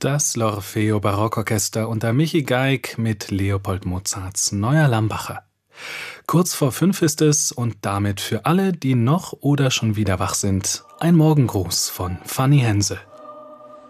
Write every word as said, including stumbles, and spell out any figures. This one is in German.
Das L'Orfeo Barockorchester unter Michi Geig mit Leopold Mozarts Neuer Lambacher. Kurz vor fünf ist es und damit für alle, die noch oder schon wieder wach sind, ein Morgengruß von Fanny Hense.